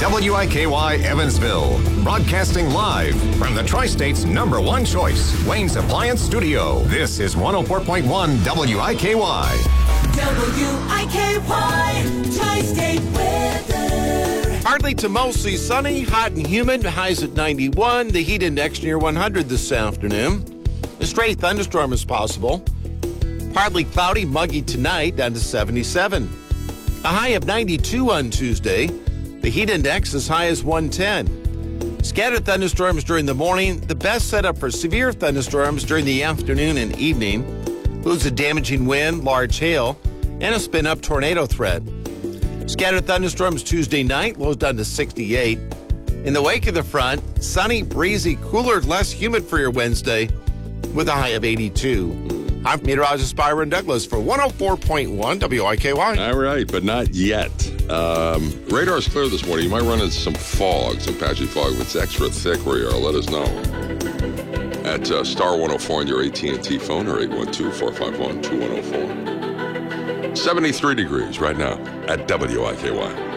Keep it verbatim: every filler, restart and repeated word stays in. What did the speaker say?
W I K Y Evansville, broadcasting live from the Tri-State's number one choice, Wayne's Appliance Studio. This is one oh four point one W I K Y. W I K Y, Tri-State weather. Partly to mostly sunny, hot and humid, highs at ninety-one. The heat index near one hundred this afternoon. A stray thunderstorm is possible. Partly cloudy, muggy tonight, down to seventy-seven. A high of ninety-two on Tuesday. The heat index as high as one ten. Scattered thunderstorms during the morning. The best setup for severe thunderstorms during the afternoon and evening. Includes a damaging wind, large hail, and a spin-up tornado threat. Scattered thunderstorms Tuesday night, lows down to sixty-eight. In the wake of the front, sunny, breezy, cooler, less humid for your Wednesday with a high of eighty-two. I'm meteorologist Byron Douglas for one oh four point one W I K Y. All right, but not yet. Um, radar's clear this morning. You might run into some fog, some patchy fog. If it's extra thick where you are, let us know. At uh, star one oh four on your A T and T phone or eight one two, four five one, two one oh four. seventy-three degrees right now at W I K Y.